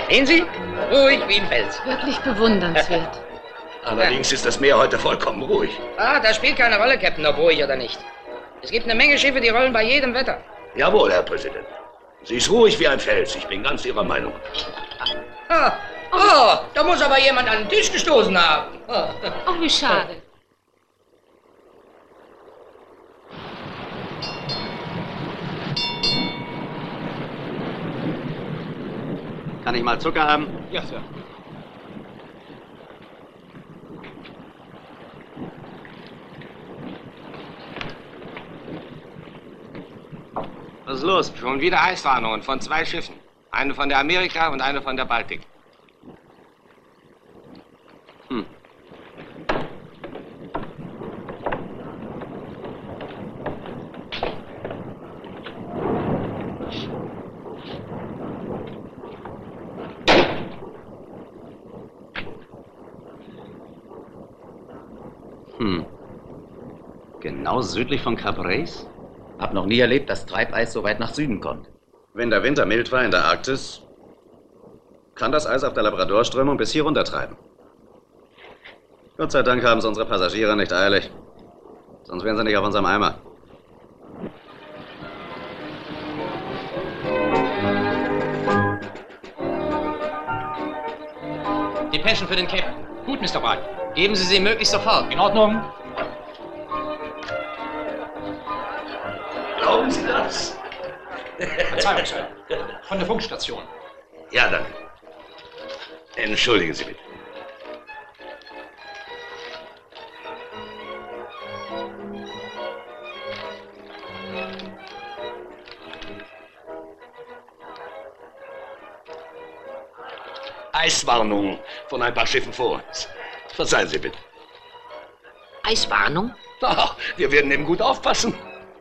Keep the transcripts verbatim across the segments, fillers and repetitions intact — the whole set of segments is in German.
Sehen Sie? Ruhig wie ein Fels. Wirklich bewundernswert. Allerdings ist das Meer heute vollkommen ruhig. Ah, das spielt keine Rolle, Captain, ob ruhig oder nicht. Es gibt eine Menge Schiffe, die rollen bei jedem Wetter. Jawohl, Herr Präsident. Sie ist ruhig wie ein Fels. Ich bin ganz Ihrer Meinung. Ah, oh, da muss aber jemand an den Tisch gestoßen haben. Oh, oh wie schade. Kann ich mal Zucker haben? Ja, Sir. Was ist los? Schon wieder Eiswarnungen von zwei Schiffen. Eine von der Amerika und eine von der Baltik. Hm. Hm. Genau südlich von Cap Race? Hab noch nie erlebt, dass Treibeis so weit nach Süden kommt. Wenn der Winter mild war in der Arktis, kann das Eis auf der Labradorströmung bis hier runtertreiben. Gott sei Dank haben es unsere Passagiere nicht eilig. Sonst wären sie nicht auf unserem Eimer. Depeschen für den Captain. Gut, Mister Bright. Geben Sie sie möglichst sofort. In Ordnung. Glauben Sie das? Verzeihung, Sir. Von der Funkstation. Ja, danke. Entschuldigen Sie bitte. Eiswarnung von ein paar Schiffen vor uns. Verzeihen Sie bitte. Eiswarnung? Ach, wir werden eben gut aufpassen.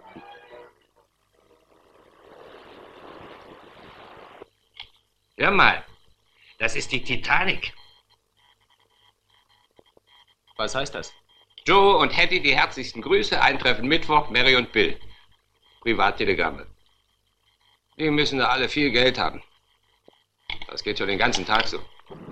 Hör mal, das ist die Titanic. Was heißt das? Joe und Hattie die herzlichsten Grüße, Eintreffen Mittwoch, Mary und Bill. Privattelegramme. Die müssen da alle viel Geld haben. Das geht schon den ganzen Tag so.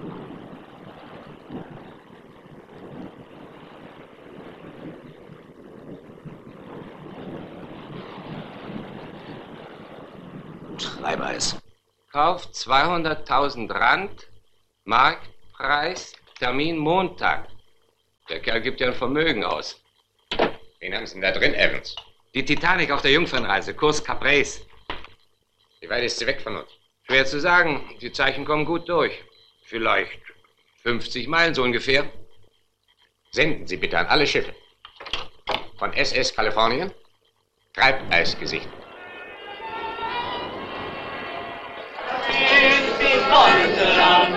Treibeis. Kauf zweihunderttausend Rand, Marktpreis, Termin Montag. Der Kerl gibt ja ein Vermögen aus. Wen haben Sie denn da drin, Evans? Die Titanic auf der Jungfernreise, Kurs Cap Race. Wie weit ist sie weg von uns? Schwer zu sagen. Die Zeichen kommen gut durch. Vielleicht fünfzig Meilen so ungefähr. Senden Sie bitte an alle Schiffe. Von S S Kalifornien. Treibeisgesicht. In die Sonne